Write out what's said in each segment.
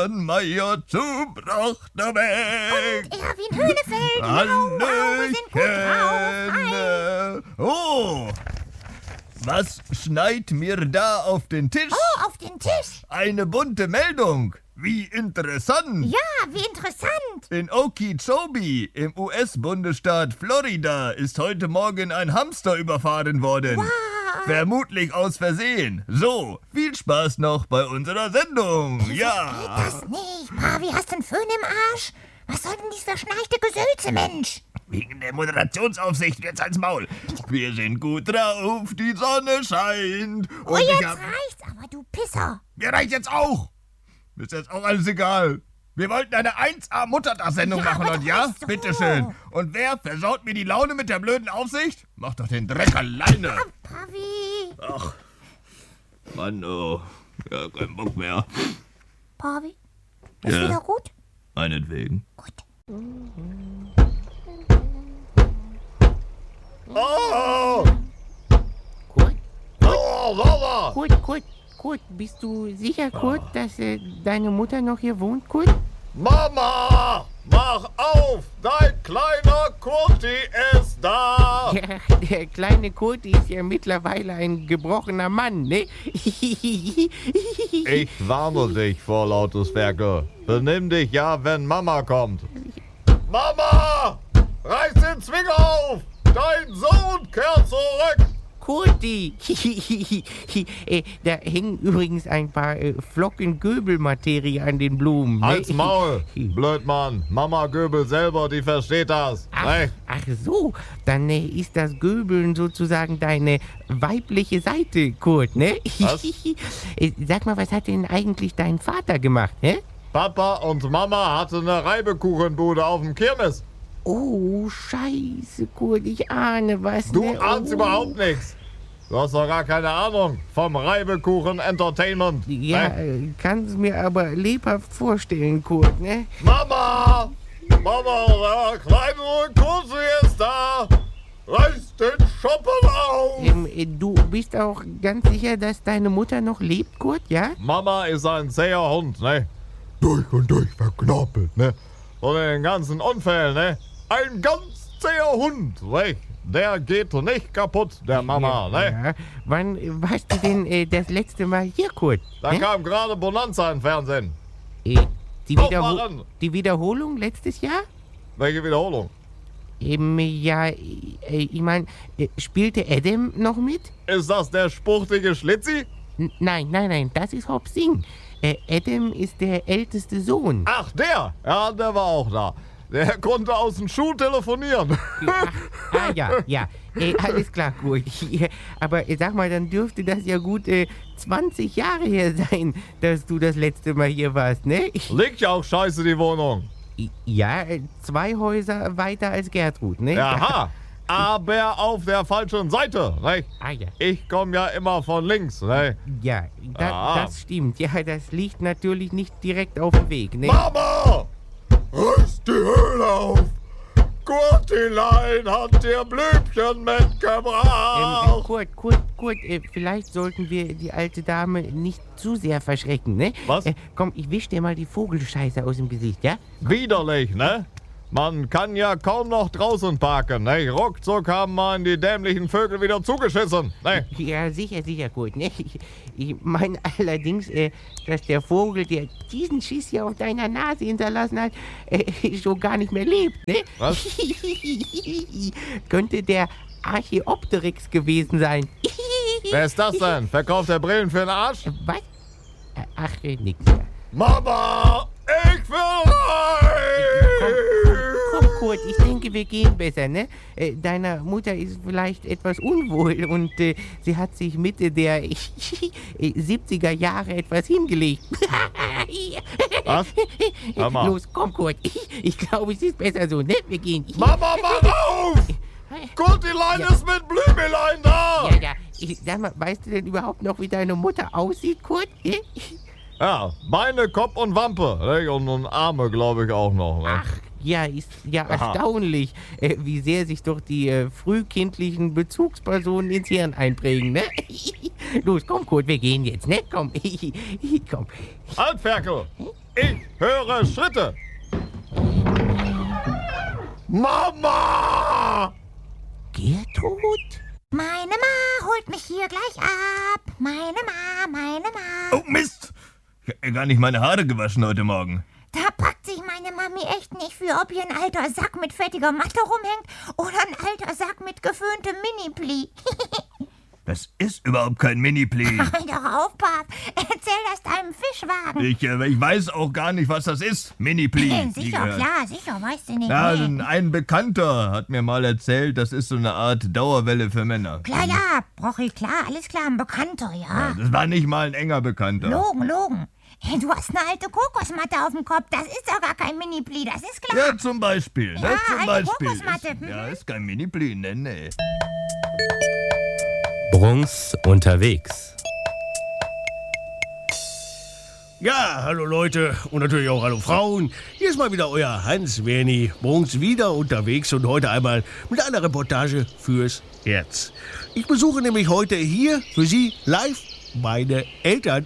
Rottenmeier zu Brochterbeck. Und Erwin Höhnefeld. Wow, sind gut drauf. Hi. Oh, was schneit mir da auf den Tisch? Oh, auf den Tisch. Eine bunte Meldung. Wie interessant. Ja, wie interessant. In Okeechobee im US-Bundesstaat Florida ist heute Morgen ein Hamster überfahren worden. Wow. Vermutlich aus Versehen. So, viel Spaß noch bei unserer Sendung. Ja. Geht das nicht? Pavi, hast du einen Föhn im Arsch? Was soll denn dieses verschnarchte Gesülze, Mensch? Wegen der Moderationsaufsicht jetzt als Maul. Wir sind gut drauf, die Sonne scheint. Oh, jetzt reicht's aber, du Pisser. Mir reicht jetzt auch. Ist jetzt auch alles egal. Wir wollten eine 1A-Muttertagssendung machen und ja, so. bitteschön. Und wer versaut mir die Laune mit der blöden Aufsicht? Mach doch den Dreck alleine. Pavi. Ach, Mann, oh. Ja, kein Bock mehr. Pavi, ist Ja. wieder gut? Meinetwegen. Gut. Oh! Kurt? Oh, Mama! Kurt, bist du sicher, Kurt, dass deine Mutter noch hier wohnt, Kurt? Mama! Mach auf! Dein kleiner Kurti ist da! Ja, der kleine Kurt ist ja mittlerweile ein gebrochener Mann, ne? Ich warne dich vor Lauterswerke. Benimm dich ja, wenn Mama kommt. Mama! Reiß den Zwinger auf! Dein Sohn kehrt zurück! Kurti! Da hängen übrigens ein paar Flocken Göbelmaterie an den Blumen. Ne? Halt's Maul, Blödmann. Mama Göbel selber, die versteht das. Ach so, dann ist das Göbeln sozusagen deine weibliche Seite, Kurt, ne? Was? Sag mal, was hat denn eigentlich dein Vater gemacht, ne? Papa und Mama hatte eine Reibekuchenbude auf dem Kirmes. Oh, scheiße, Kurt, ich ahne was. Du ne? ahnst überhaupt nichts. Du hast doch gar keine Ahnung vom Reibekuchen Entertainment. Ja, Ne? kannst mir aber lebhaft vorstellen, Kurt, ne? Mama! Mama, der kleine Kursi ist da! Reiß den Schoppen auf! Du bist auch ganz sicher, dass deine Mutter noch lebt, Kurt, ja? Mama ist ein zäher Hund, ne? Durch und durch verknorpelt, ne? Und in den ganzen Unfällen, ne? Ein ganz zäher Hund, ne? Der geht nicht kaputt, der Mama, ne? Ja. Wann warst du denn das letzte Mal hier, Kurt? Da kam gerade Bonanza im Fernsehen. Die, Aufmachen! die Wiederholung letztes Jahr? Welche Wiederholung? Ja, ich meine, spielte Adam noch mit? Ist das der spuchtige Schlitzi? Nein, das ist Hop Sing. Adam ist der älteste Sohn. Ach, der! Ja, der war auch da. Der konnte aus dem Schuh telefonieren. Ja. Alles klar, gut. Aber sag mal, dann dürfte das ja gut 20 Jahre her sein, dass du das letzte Mal hier warst, ne? Liegt ja auch scheiße, die Wohnung. Ja, 2 Häuser weiter als Gertrud, ne? Aha, aber auf der falschen Seite, ne? Ja. Ich komme ja immer von links, ne? Ja, Ah. das stimmt. Ja, das liegt natürlich nicht direkt auf dem Weg, ne? Mama! Reiß die Höhle auf! Kurtilein hat dir Blümchen mitgebracht! Kurt, vielleicht sollten wir die alte Dame nicht zu sehr verschrecken, ne? Was? Komm, ich wisch dir mal die Vogelscheiße aus dem Gesicht, ja? Widerlich, ne? Man kann ja kaum noch draußen parken, ne? Ruckzuck haben man die dämlichen Vögel wieder zugeschissen, ne? Ja, sicher, Kurt, ne? Ich meine allerdings, dass der Vogel, der diesen Schiss hier auf deiner Nase hinterlassen hat, schon gar nicht mehr lebt, ne? Was? Könnte der Archaeopteryx gewesen sein. Wer ist das denn? Verkauft der Brillen für den Arsch? Was? Ach, nix. Mama! Ich will Komm, Kurt, ich denke, wir gehen besser, ne? Deiner Mutter ist vielleicht etwas unwohl und sie hat sich Mitte der 70er Jahre etwas hingelegt. Was? Hör mal. Los, komm, Kurt. Ich glaube, es ist besser so, ne? Wir gehen. Mama, mach auf! Kurtilein ist mit Blümelein da! Ja. Sag mal, weißt du denn überhaupt noch, wie deine Mutter aussieht, Kurt? Ja, Beine, Kopf und Wampe. Ne? Und Arme, glaube ich, auch noch. Ne? Ach, ja, ist ja Aha. erstaunlich, wie sehr sich doch die frühkindlichen Bezugspersonen ins Hirn einprägen, ne? Los, komm, Kurt, wir gehen jetzt, ne? Komm, komm. Halt, Ferkel! Ich höre Schritte. Mama! Gertrud? Meine Ma holt mich hier gleich ab. Meine Ma. Oh, Mist! Ich hab mir gar nicht meine Haare gewaschen heute Morgen. Da packt sich meine Mami echt nicht für, ob hier ein alter Sack mit fettiger Matte rumhängt oder ein alter Sack mit geföhntem Mini-Pli. Das ist überhaupt kein Mini-Pli. Hör doch auf, Pap. Erzähl das deinem Fischwagen. Ich weiß auch gar nicht, was das ist. Mini-Pli. Sicher, klar, sicher, weißt du nicht. Ja, Nee. ein Bekannter hat mir mal erzählt, das ist so eine Art Dauerwelle für Männer. Klar, ja, Brochi, klar, alles klar, ein Bekannter, ja. Das war nicht mal ein enger Bekannter. Logen. Hey, du hast eine alte Kokosmatte auf dem Kopf. Das ist doch gar kein Mini-Pli, das ist klar. Ja, zum Beispiel. Ja, eine Kokosmatte. Ist kein Mini-Pli, nee. Bruns unterwegs. Ja, hallo Leute und natürlich auch hallo Frauen. Hier ist mal wieder euer Hans-Werni Bruns wieder unterwegs und heute einmal mit einer Reportage fürs Herz. Ich besuche nämlich heute hier für Sie live meine Eltern.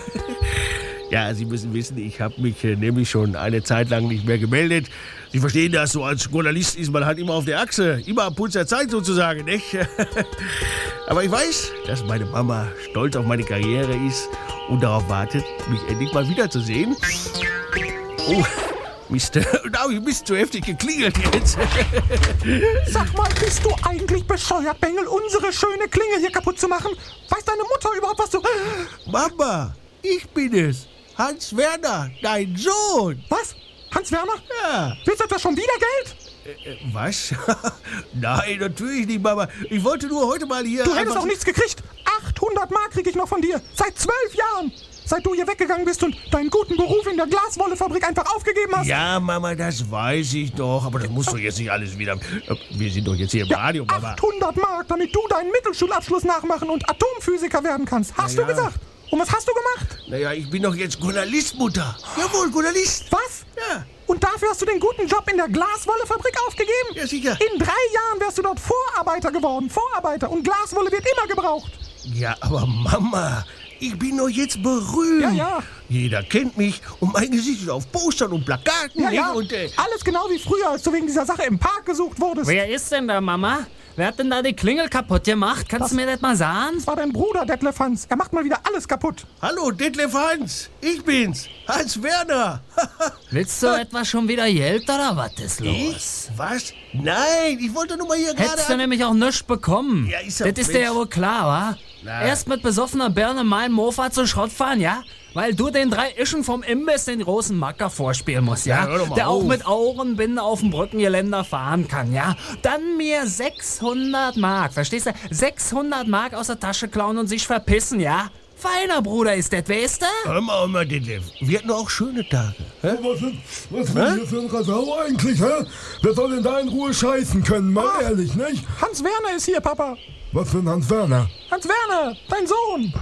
Ja, Sie müssen wissen, ich habe mich nämlich schon eine Zeit lang nicht mehr gemeldet. Sie verstehen das, so als Journalist ist man halt immer auf der Achse, immer am Puls der Zeit sozusagen, nicht? Aber ich weiß, dass meine Mama stolz auf meine Karriere ist und darauf wartet, mich endlich mal wiederzusehen. Oh, Mist, da habe ich ein bisschen zu heftig geklingelt jetzt. Sag mal, bist du eigentlich bescheuert, Bengel, unsere schöne Klingel hier kaputt zu machen? Weiß deine Mutter überhaupt, was du... Mama, ich bin es. Hans Werner, dein Sohn. Was? Hans Werner? Ja. Willst du etwa schon wieder Geld? Was? Nein, natürlich nicht, Mama. Ich wollte nur heute mal hier... Du hättest einfach- auch nichts gekriegt. 800 Mark krieg ich noch von dir. Seit 12 Jahren. Seit du hier weggegangen bist und deinen guten Beruf in der Glaswollefabrik einfach aufgegeben hast. Ja, Mama, das weiß ich doch. Aber das musst du jetzt nicht alles wieder... Wir sind doch jetzt hier im Radio, Mama. 800 Mark, damit du deinen Mittelschulabschluss nachmachen und Atomphysiker werden kannst. Hast Na du ja. gesagt? Und was hast du gemacht? Naja, ich bin doch jetzt Journalist, Mutter. Jawohl, Journalist. Was? Ja. Und dafür hast du den guten Job in der Glaswollefabrik aufgegeben? Ja, sicher. In 3 Jahren wärst du dort Vorarbeiter geworden. Vorarbeiter. Und Glaswolle wird immer gebraucht. Ja, aber Mama, ich bin doch jetzt berühmt. Ja, ja. Jeder kennt mich und mein Gesicht ist auf Postern und Plakaten. Ja, nicht? ja. Und, Alles genau wie früher, als du wegen dieser Sache im Park gesucht wurdest. Wer ist denn da, Mama? Wer hat denn da die Klingel kaputt gemacht? Kannst du mir das mal sagen? Das war dein Bruder, Detlef Hans. Er macht mal wieder alles kaputt. Hallo, Detlef Hans. Ich bin's. Hans Werner. Willst du etwa schon wieder Geld oder was ist los? Ich? Was? Nein, ich wollte nur mal hier gerade... Hättest du nämlich auch nichts bekommen. Ja, ist ja das ist dir ja wohl klar, wa? Na. Erst mit besoffener Birne meinen Mofa zum Schrott fahren, ja? Weil du den 3 Ischen vom Imbiss den großen Macker vorspielen musst, ja? Ja, hör doch mal Der auch auf. mit Augenbinde auf dem Brückengeländer fahren kann, ja? Dann mir 600 Mark, verstehst du? 600 Mark aus der Tasche klauen und sich verpissen, ja? Feiner Bruder ist das, weißt du? Hör mal, Detlef. Wir hatten auch schöne Tage. Hä? Was ist denn hier für ein Rasau eigentlich, hä? Wer soll denn da in Ruhe scheißen können, mal ehrlich, nicht? Hans Werner ist hier, Papa. Was für ein Hans Werner? Hans Werner, dein Sohn.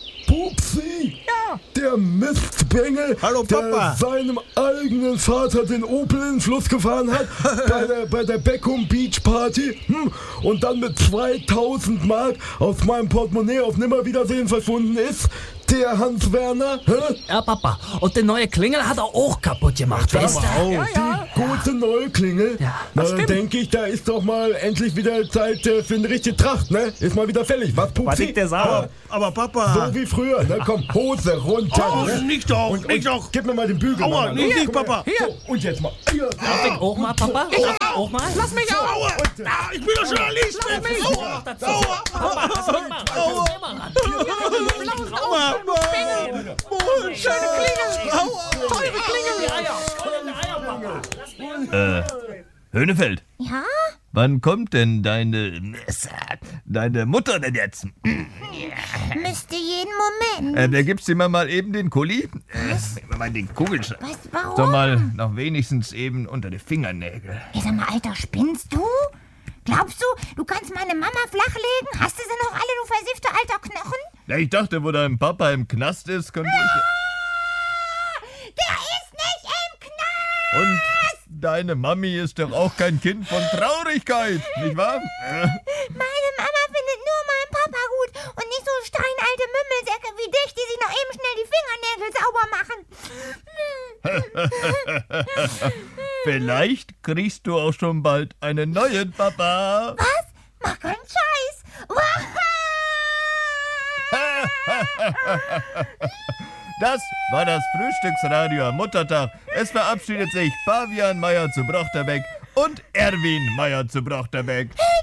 Pupsi! Ja. Der Mistbengel, Hallo, Papa. der seinem eigenen Vater den Opel in den Fluss gefahren hat, bei der Beckum Beach Party, und dann mit 2000 Mark aus meinem Portemonnaie auf Nimmerwiedersehen verschwunden ist. Der Hans Werner, hä? Ja, Papa. Und die neue Klingel hat er auch kaputt gemacht, weißt du? Ja, ja. Die gute neue Klingel. Ja, Na, das dann stimmt. denke ich, da ist doch mal endlich wieder Zeit für eine richtige Tracht, ne? Ist mal wieder fällig. Was, Pupsi? Aber Papa... So wie früher, ne? Komm, Hose runter. Oh, ne? nicht doch, nicht doch. Gib mir mal den Bügel. Aua, Mama, nicht, ne? nicht, Komm Papa. her. So, und jetzt mal. Hier. Darf ich auch mal, Papa? Darf ich auch mal? Lass mich auf. Aua, ich bin doch Journalist. Aua, Papa, lass mich mal ran. Lass mich mal ran. Aua, Schöne Klingel. Teure Klingel. Höhnefeld, Ja? wann kommt denn deine Mutter denn jetzt? Müsste jeden Moment. Da gibst du mir mal eben den Kuli. Gib mir mal den Kugelschreiber. Was, warum? So mal noch wenigstens eben unter die Fingernägel. Ey, sag mal, Alter, spinnst du? Glaubst du, du kannst meine Mama flachlegen? Hast du sie noch alle, du versiffter alter Knochen? Ja, ich dachte, wo dein Papa im Knast ist, könnte ich... Der ist nicht im Knast! Und deine Mami ist doch auch kein Kind von Traurigkeit, nicht wahr? Meine Mama findet nur meinen Papa gut und nicht so steinalte Mümmelsäcke wie dich, die sich noch eben schnell die Fingernägel sauber machen. Vielleicht kriegst du auch schon bald einen neuen Papa. Was? Mach keinen Scheiß. Das war das Frühstücksradio am Muttertag. Es verabschiedet sich Pavian Meier zu Brochterbeck und Erwin Meier zu Brochterbeck.